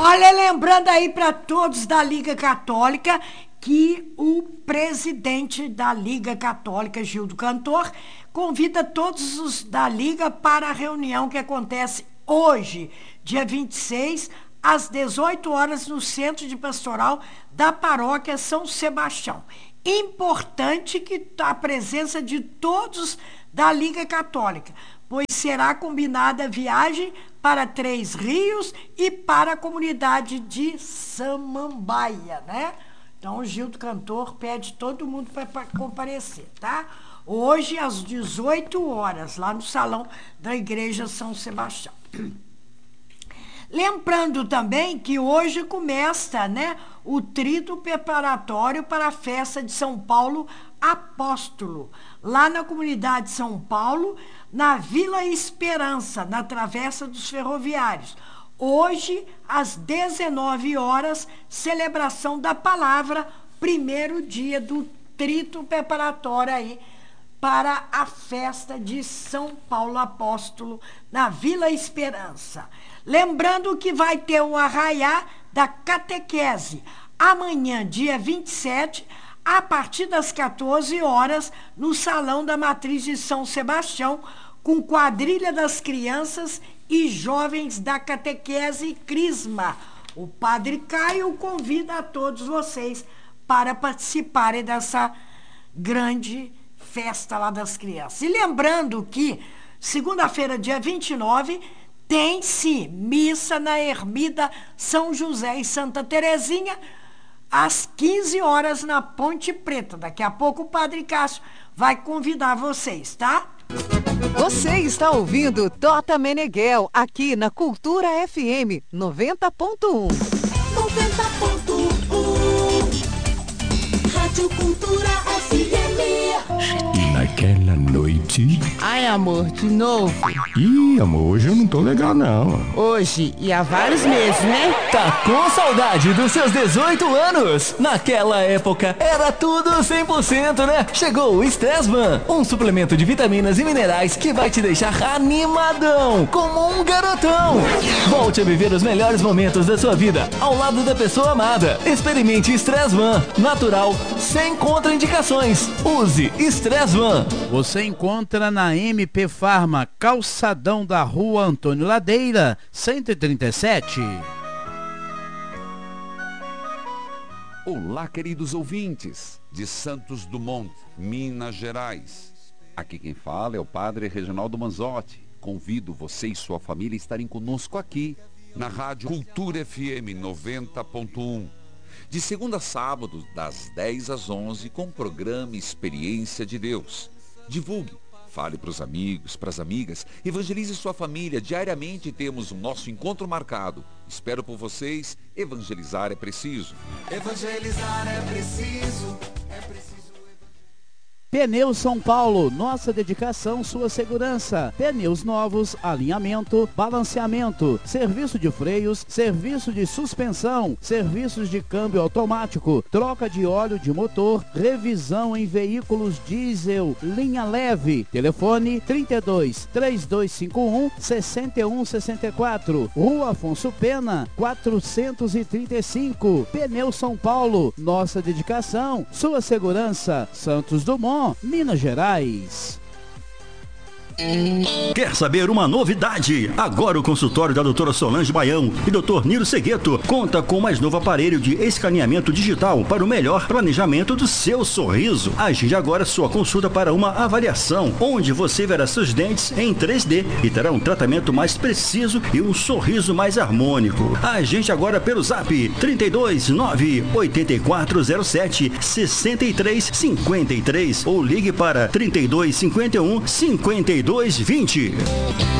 Olha, lembrando aí para todos da Liga Católica que o presidente da Liga Católica, Gildo Cantor, convida todos os da Liga para a reunião que acontece hoje, dia 26, às 18 horas, no Centro de Pastoral da Paróquia São Sebastião. Importante que a presença de todos da Liga Católica, pois será combinada a viagem para Três Rios e para a comunidade de Samambaia, né? Então, o Gildo Cantor pede todo mundo para comparecer, tá? Hoje, às 18 horas, lá no Salão da Igreja São Sebastião. Lembrando também que hoje começa, né, o trito preparatório para a festa de São Paulo Apóstolo, lá na comunidade de São Paulo, na Vila Esperança, na Travessa dos Ferroviários. Hoje, às 19 horas, celebração da palavra, primeiro dia do trito preparatório aí para a festa de São Paulo Apóstolo, na Vila Esperança. Lembrando que vai ter o arraiá da catequese, amanhã, dia 27, a partir das 14 horas, no Salão da Matriz de São Sebastião, com quadrilha das crianças e jovens da catequese Crisma. O Padre Caio convida a todos vocês para participarem dessa grande festa lá das crianças. E lembrando que, segunda-feira, dia 29, tem-se missa na Ermida São José e Santa Terezinha, às 15 horas na Ponte Preta. Daqui a pouco o Padre Cássio vai convidar vocês, tá? Você está ouvindo Tota Meneghel, aqui na Cultura FM 90.1. 90.1 Rádio Cultura FM. Naquela noite... Ai, amor, de novo? Ih, amor, hoje eu não tô legal, não. Hoje e há vários meses, né? Tá com saudade dos seus 18 anos? Naquela época, era tudo 100%, né? Chegou o Stressman, um suplemento de vitaminas e minerais que vai te deixar animadão, como um garotão. Volte a viver os melhores momentos da sua vida, ao lado da pessoa amada. Experimente Stressman, natural, sem contraindicações. Use Stressman. Você encontra na MP Farma, calçadão da Rua Antônio Ladeira, 137. Olá, queridos ouvintes de Santos Dumont, Minas Gerais. Aqui quem fala é o Padre Reginaldo Manzotti. Convido você e sua família a estarem conosco aqui, na Rádio Cultura FM 90.1. De segunda a sábado, das 10 às 11, com o programa Experiência de Deus. Divulgue, fale para os amigos, para as amigas, evangelize sua família. Diariamente temos o nosso encontro marcado. Espero por vocês. Evangelizar é preciso. Evangelizar é preciso. Pneus São Paulo, nossa dedicação, sua segurança. Pneus novos, alinhamento, balanceamento, serviço de freios, serviço de suspensão, serviços de câmbio automático, troca de óleo de motor, revisão em veículos diesel, linha leve. Telefone 32 3251 6164. Rua Afonso Pena, 435. Pneus São Paulo, nossa dedicação, sua segurança. Santos Dumont, Minas Gerais. Quer saber uma novidade? Agora o consultório da doutora Solange Baião e doutor Niro Segueto conta com o mais novo aparelho de escaneamento digital para o melhor planejamento do seu sorriso. Agende agora sua consulta para uma avaliação, onde você verá seus dentes em 3D e terá um tratamento mais preciso e um sorriso mais harmônico. Agende agora pelo zap 32 9 8407 6353 ou ligue para 32 51 5220.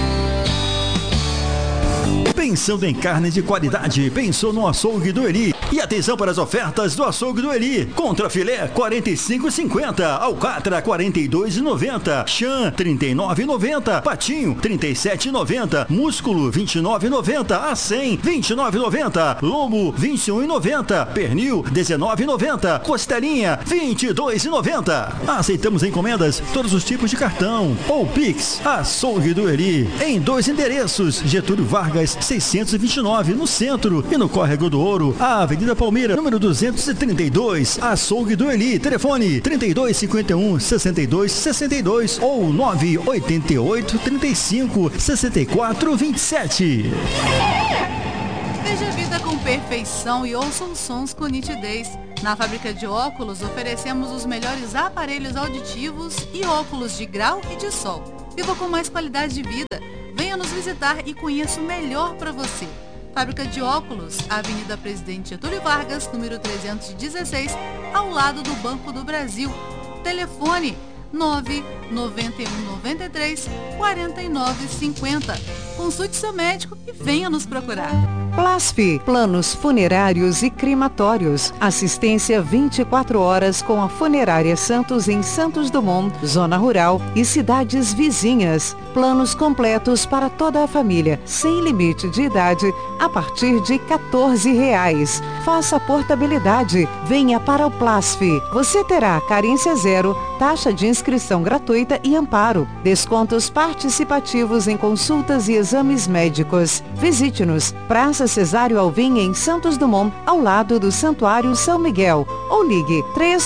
Pensando em carne de qualidade, pensou no açougue do Eri. E atenção para as ofertas do açougue do Eli. Contra filé, R$ 45,50. Alcatra, R$ 42,90. Chã, R$ 39,90. Patinho, R$ 37,90. Músculo, R$ 29,90. A100, R$ 29,90. Lombo, R$ 21,90. Pernil, R$ 19,90. Costelinha, R$ 22,90. Aceitamos encomendas, todos os tipos de cartão ou Pix. Açougue do Eli, em 2 endereços: Getúlio Vargas 629 no centro e no Córrego do Ouro, a Avenida Palmeira, número 232. Açougue do Eli, telefone 3251 6262 ou 988 35 64 27. Veja a vida com perfeição e ouça os sons com nitidez. Na fábrica de óculos, oferecemos os melhores aparelhos auditivos e óculos de grau e de sol. Viva com mais qualidade de vida. Venha nos visitar e conheça o melhor para você. Fábrica de óculos, Avenida Presidente Getúlio Vargas, número 316, ao lado do Banco do Brasil. Telefone 99193 4950. Consulte seu médico e venha nos procurar. Plasf, planos funerários e crematórios. Assistência 24 horas com a Funerária Santos em Santos Dumont, zona rural e cidades vizinhas. Planos completos para toda a família, sem limite de idade, a partir de R$ 14. Faça portabilidade. Venha para o Plasf. Você terá carência zero, taxa de inscrição gratuita e amparo. Descontos participativos em consultas e exames médicos. Visite-nos, Praça Cesário Alvim, em Santos Dumont, ao lado do Santuário São Miguel. Ou ligue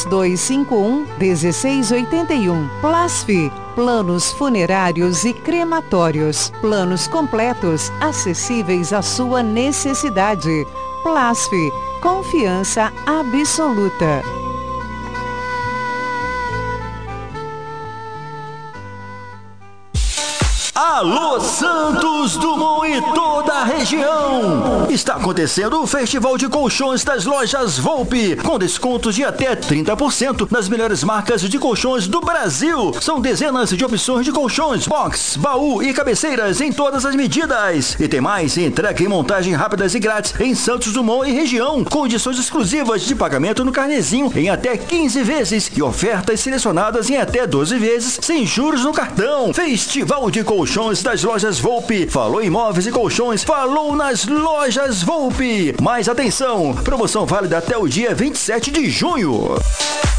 3251-1681. Plasf, planos funerários e crematórios. Planos completos, acessíveis à sua necessidade. Plasf, confiança absoluta. Alô Santos Dumont e toda a região! Está acontecendo o Festival de Colchões das Lojas Volpe, com descontos de até 30% nas melhores marcas de colchões do Brasil. São dezenas de opções de colchões, box, baú e cabeceiras em todas as medidas. E tem mais, entrega e montagem rápidas e grátis em Santos Dumont e região. Condições exclusivas de pagamento no carnezinho em até 15 vezes e ofertas selecionadas em até 12 vezes sem juros no cartão. Festival de Colchões das Lojas Volpe. Falou em móveis e colchões, falou nas Lojas Volpe. Mais atenção, promoção válida até o dia 27 de junho.